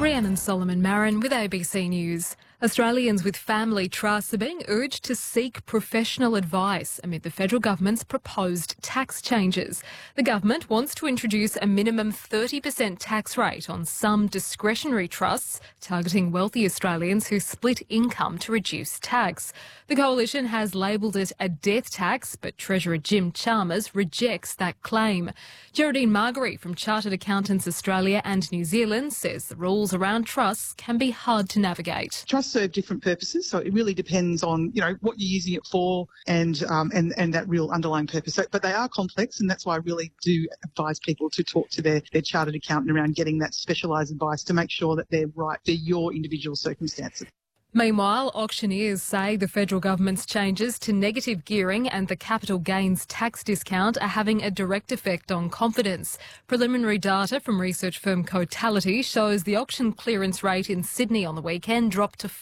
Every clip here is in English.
Rhiannon Solomon-Marin with ABC News. Australians with family trusts are being urged to seek professional advice amid the federal government's proposed tax changes. The government wants to introduce a minimum 30% tax rate on some discretionary trusts, targeting wealthy Australians who split income to reduce tax. The coalition has labelled it a death tax, but Treasurer Jim Chalmers rejects that claim. Geraldine Marguerite from Chartered Accountants Australia and New Zealand says the rules around trusts can be hard to navigate. Trusts serve different purposes, so it really depends on what you're using it for and that real underlying purpose. So, but they are complex, and that's why I really do advise people to talk to their chartered accountant around getting that specialised advice to make sure that they're right for your individual circumstances. Meanwhile, auctioneers say the federal government's changes to negative gearing and the capital gains tax discount are having a direct effect on confidence. Preliminary data from research firm Cotality shows the auction clearance rate in Sydney on the weekend dropped to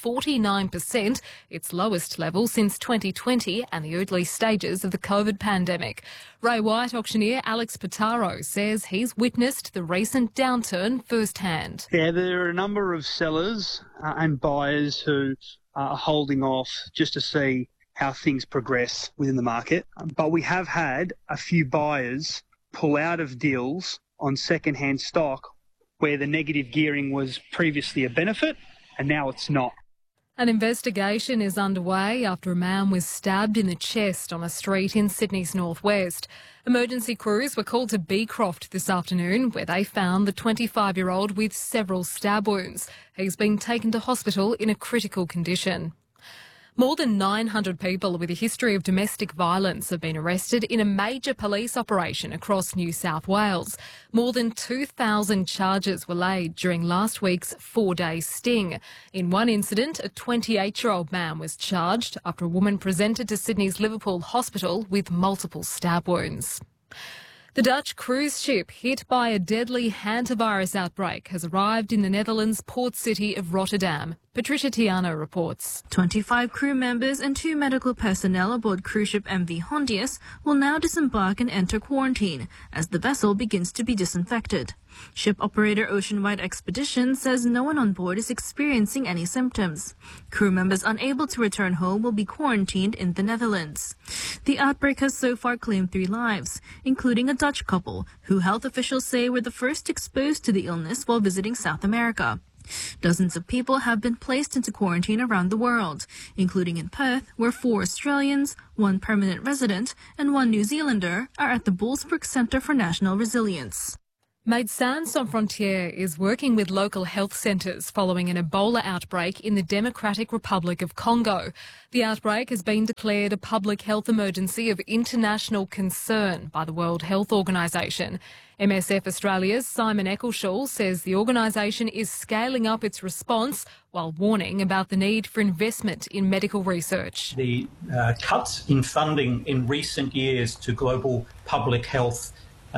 49%, its lowest level since 2020 and the early stages of the COVID pandemic. Ray White auctioneer Alex Pitaro says he's witnessed the recent downturn firsthand. Yeah, there are a number of sellers and buyers who are holding off just to see how things progress within the market. But we have had a few buyers pull out of deals on second-hand stock where the negative gearing was previously a benefit and now it's not. An investigation is underway after a man was stabbed in the chest on a street in Sydney's northwest. Emergency crews were called to Beecroft this afternoon, where they found the 25-year-old with several stab wounds. He's been taken to hospital in a critical condition. More than 900 people with a history of domestic violence have been arrested in a major police operation across New South Wales. More than 2,000 charges were laid during last week's 4-day sting. In one incident, a 28-year-old man was charged after a woman presented to Sydney's Liverpool Hospital with multiple stab wounds. The Dutch cruise ship hit by a deadly hantavirus outbreak has arrived in the Netherlands' port city of Rotterdam. Patricia Tiano reports. 25 crew members and 2 medical personnel aboard cruise ship MV Hondius will now disembark and enter quarantine as the vessel begins to be disinfected. Ship operator Oceanwide Expedition says no one on board is experiencing any symptoms. Crew members unable to return home will be quarantined in the Netherlands. The outbreak has so far claimed 3 lives, including a Dutch couple, who health officials say were the first exposed to the illness while visiting South America. Dozens of people have been placed into quarantine around the world, including in Perth, where 4 Australians, 1 permanent resident and 1 New Zealander are at the Bullsbrook Centre for National Resilience. Médecins Sans Frontières is working with local health centres following an Ebola outbreak in the Democratic Republic of Congo. The outbreak has been declared a public health emergency of international concern by the World Health Organisation. MSF Australia's Simon Eccleshall says the organisation is scaling up its response while warning about the need for investment in medical research. The cuts in funding in recent years to global public health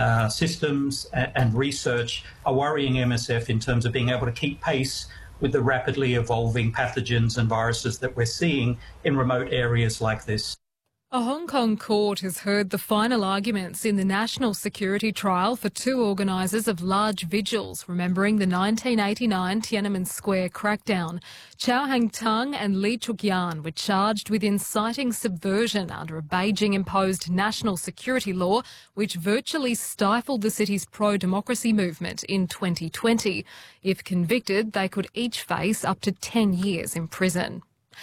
systems and research are worrying MSF in terms of being able to keep pace with the rapidly evolving pathogens and viruses that we're seeing in remote areas like this. A Hong Kong court has heard the final arguments in the national security trial for 2 organisers of large vigils remembering the 1989 Tiananmen Square crackdown. Chow Hang-tung and Lee Chuk-yan were charged with inciting subversion under a Beijing-imposed national security law which virtually stifled the city's pro-democracy movement in 2020. If convicted, they could each face up to 10 years in prison.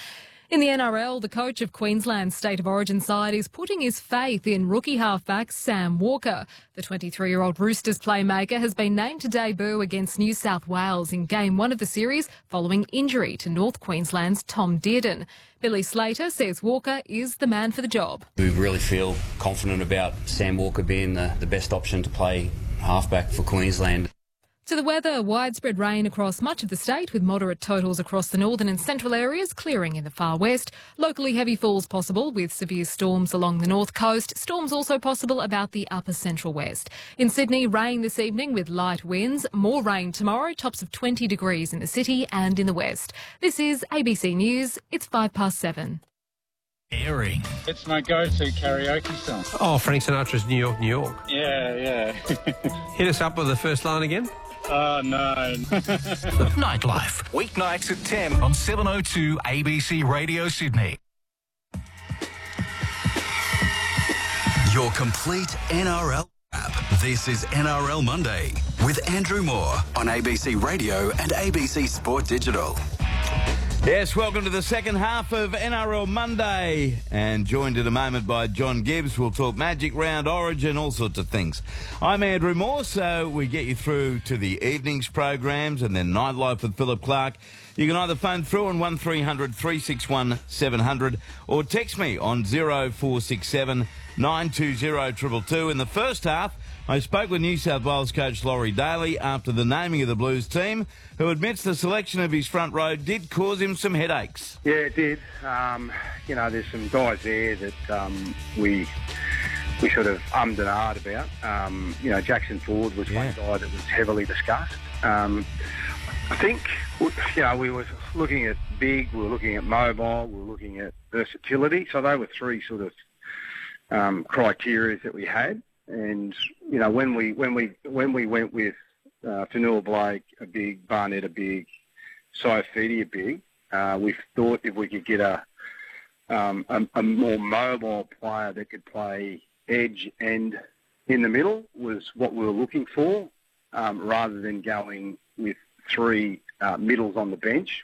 In the NRL, the coach of Queensland's State of Origin side is putting his faith in rookie halfback Sam Walker. The 23-year-old Roosters playmaker has been named to debut against New South Wales in Game 1 of the series following injury to North Queensland's Tom Dearden. Billy Slater says Walker is the man for the job. We really feel confident about Sam Walker being the best option to play halfback for Queensland. To the weather, widespread rain across much of the state with moderate totals across the northern and central areas, clearing in the far west. Locally heavy falls possible with severe storms along the north coast. Storms also possible about the upper central west. In Sydney, rain this evening with light winds. More rain tomorrow, tops of 20 degrees in the city and in the west. This is ABC News. It's 7:05. Airing. It's my go-to karaoke song. Oh, Frank Sinatra's New York, New York. Yeah. Hit us up with the first line again. Oh, no. Nightlife, weeknights at 10 on 702 ABC Radio Sydney. Your complete NRL app. This is NRL Monday with Andrew Moore on ABC Radio and ABC Sport Digital. Yes, welcome to the second half of NRL Monday, and joined in a moment by John Gibbs. We'll talk Magic Round, Origin, all sorts of things. I'm Andrew Moore, so we get you through to the evenings programs and then Nightlife with Philip Clark. You can either phone through on 1300 361 700 or text me on 0467 920 222. In the first half, I spoke with New South Wales coach Laurie Daly after the naming of the Blues team, who admits the selection of his front row did cause him some headaches. Yeah, it did. There's some guys there that we sort of ummed and ahed about. Jackson Ford was one guy that was heavily discussed. I think, we were looking at big, we were looking at mobile, we were looking at versatility. So they were three sort of criteria that we had. And when we went with Fanua Blake a big, Barnett a big, Saifiti a big, we thought if we could get a more mobile player that could play edge and in the middle was what we were looking for, rather than going with three middles on the bench.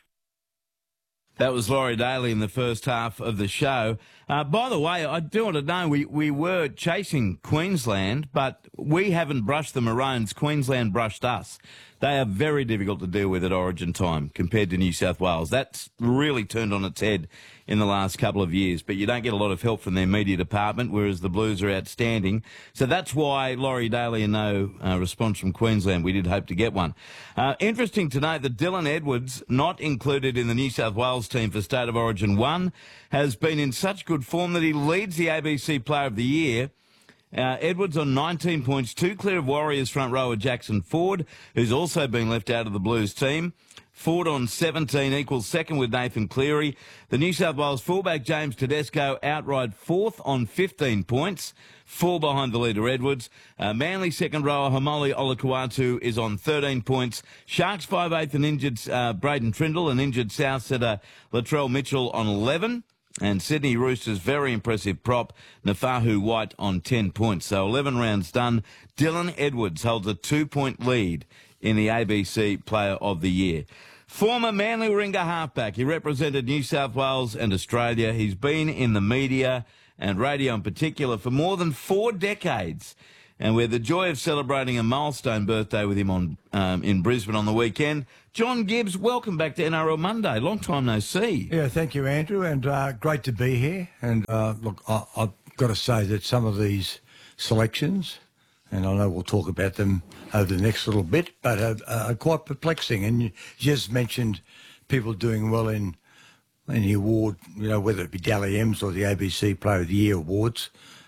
That was Laurie Daly in the first half of the show. By the way, I do want to know, we were chasing Queensland, but we haven't brushed the Maroons. Queensland brushed us. They are very difficult to deal with at Origin time compared to New South Wales. That's really turned on its head in the last couple of years, but you don't get a lot of help from their media department, whereas the Blues are outstanding. So that's why Laurie Daly and no response from Queensland. We did hope to get one. Interesting to note that Dylan Edwards, not included in the New South Wales team for State of Origin 1, has been in such good form that he leads the ABC Player of the Year. Edwards on 19 points, 2 clear of Warriors front rower Jackson Ford, who's also been left out of the Blues team. Ford on 17 equals second with Nathan Cleary. The New South Wales fullback James Tedesco outright fourth on 15 points, 4 behind the leader Edwards. Manly second rower Hamoli Olakuatu is on 13 points. Sharks 5/8 and injured Braden Trindle and injured South setter Latrell Mitchell on 11. And Sydney Roosters' very impressive prop, Nafahu White, on 10 points. So 11 rounds done. Dylan Edwards holds a 2-point lead in the ABC Player of the Year. Former Manly Warringah halfback. He represented New South Wales and Australia. He's been in the media and radio in particular for more than 4 decades. And we had the joy of celebrating a milestone birthday with him on in Brisbane on the weekend. John Gibbs, welcome back to NRL Monday. Long time no see. Yeah, thank you, Andrew, and great to be here. And look, I've got to say that some of these selections, and I know we'll talk about them over the next little bit, but are quite perplexing. And you just mentioned people doing well in the award, whether it be Dally M's or the ABC Player of the Year awards.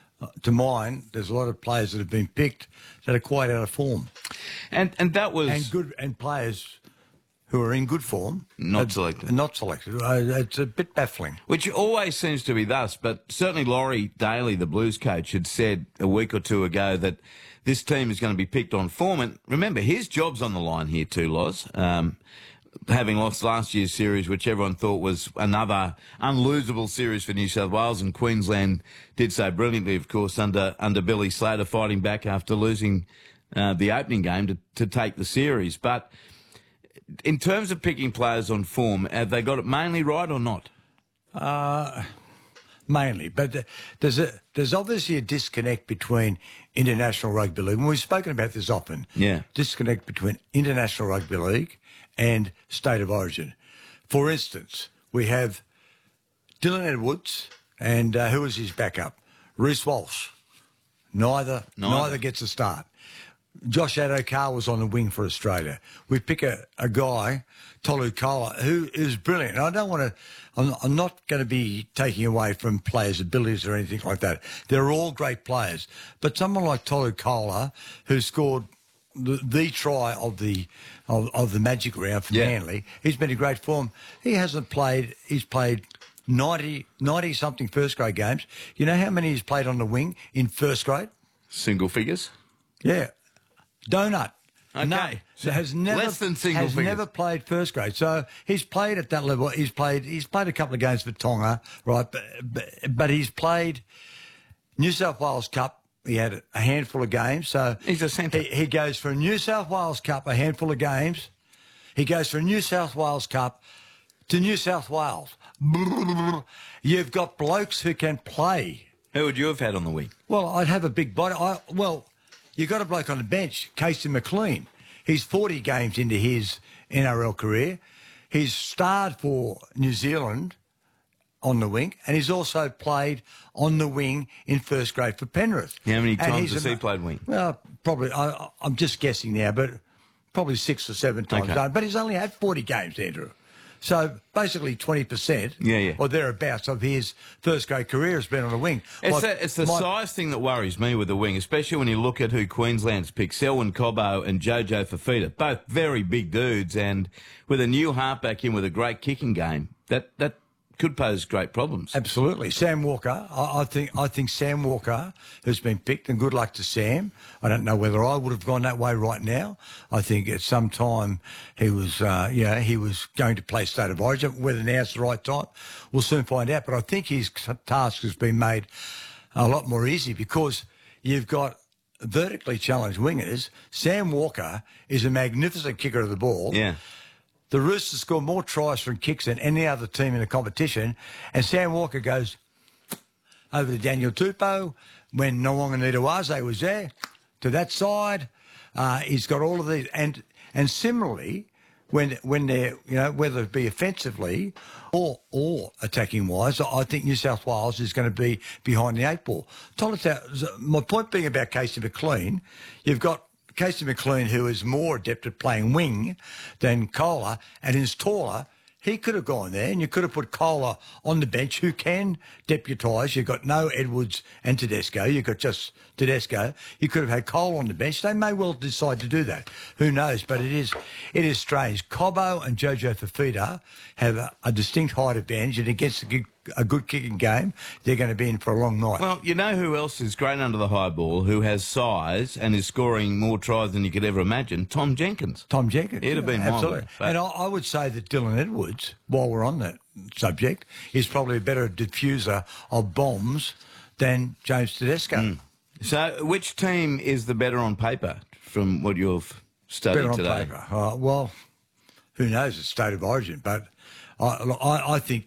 To mine, there's a lot of players that have been picked that are quite out of form, and that was and players who are in good form not selected. It's a bit baffling. Which always seems to be thus, but certainly Laurie Daly, the Blues coach, had said a week or two ago that this team is going to be picked on form. And remember, his job's on the line here too, Loz. Having lost last year's series, which everyone thought was another unlosable series for New South Wales, and Queensland did so brilliantly, of course, under Billy Slater fighting back after losing the opening game to take the series. But in terms of picking players on form, have they got it mainly right or not? Mainly, but there's obviously a disconnect between international rugby league, and we've spoken about this often. Yeah, disconnect between international rugby league and State of Origin. For instance, we have Dylan Edwards, and who is his backup? Reece Walsh. Neither gets a start. Josh Adokar was on the wing for Australia. We pick a guy, Tolu Kola, who is brilliant. I don't want to. I'm not going to be taking away from players' abilities or anything like that. They're all great players, but someone like Tolu Kola, who scored the try of the Magic Round for Manly, he's been in great form. He hasn't played. He's played 90-something first-grade games. You know how many he's played on the wing in first grade? Single figures? Yeah. Donut. Okay. No, so has never Less than single has figures. never played first grade. So he's played at that level. He's played a couple of games for Tonga, right? But he's played New South Wales Cup. He had a handful of games. So he's a centre. He goes for a New South Wales Cup, a handful of games. He goes for a New South Wales Cup to New South Wales. You've got blokes who can play. Who would you have had on the wing? Well, I'd have a big body. You got a bloke on the bench, Casey McLean. He's 40 games into his NRL career. He's starred for New Zealand on the wing, and he's also played on the wing in first grade for Penrith. How many times has he played wing? Well, probably, I'm just guessing now, but probably 6 or 7 times. Okay. But he's only had 40 games, Andrew. So basically 20%, Yeah. or thereafouts, of his first grade career has been on the wing. It's the size thing that worries me with the wing, especially when you look at who Queensland's picked, Selwyn Cobbo and Jojo Fafita, both very big dudes, and with a new halfback in with a great kicking game, that could pose great problems. Absolutely. Sam Walker, I think Sam Walker has been picked, and good luck to Sam. I don't know whether I would have gone that way right now. I think at some time he was going to play State of Origin. Whether now's the right time, we'll soon find out. But I think his task has been made a lot more easy because you've got vertically challenged wingers. Sam Walker is a magnificent kicker of the ball. Yeah. The Roosters score more tries from kicks than any other team in the competition, and Sam Walker goes over to Daniel Tupou when Nwanga Nitawaze was there, to that side. He's got all of these, and similarly, when they're, whether it be offensively or attacking wise, I think New South Wales is going to be behind the 8 ball. My point being about Casey McLean, you've got Casey McLean, who is more adept at playing wing than Kohler, and is taller. He could have gone there, and you could have put Kohler on the bench, who can deputise. You've got no Edwards and Tedesco. You've got just Tedesco. You could have had Kohler on the bench. They may well decide to do that. Who knows? But it is strange. Cobbo and Jojo Fafita have a distinct height advantage, and against a good kicking game, they're going to be in for a long night. Well, you know who else is great under the high ball, who has size and is scoring more tries than you could ever imagine? Tom Jenkins. Tom Jenkins. He'd have been absolutely. my And I would say that Dylan Edwards, while we're on that subject, is probably a better diffuser of bombs than James Tedesco. So which team is the better on paper from what you've studied Better on today? paper. Well, who knows? It's State of Origin, but I think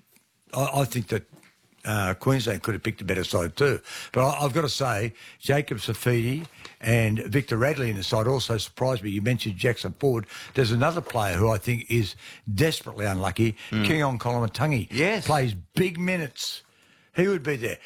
that Queensland could have picked a better side too. But I've got to say, Jacob Safidi and Victor Radley in the side also surprised me. You mentioned Jackson Ford. There's another player who I think is desperately unlucky, Keon Kolomatangi. Yes. Plays big minutes. He would be there.